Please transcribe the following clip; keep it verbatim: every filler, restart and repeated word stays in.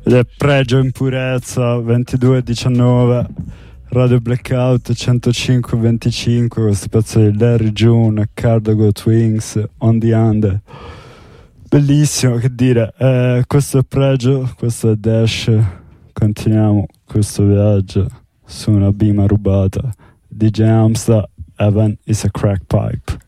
ed è Pregio in purezza, ventidue diciannove, Radio Blackout centocinque venticinque, questo pezzo di Larry June, Cardago Twins, On the Under. Bellissimo, che dire, eh, questo è Pregio, questo è Dash, continuiamo questo viaggio su una bima rubata. D J Amsta, Heaven is a crack pipe.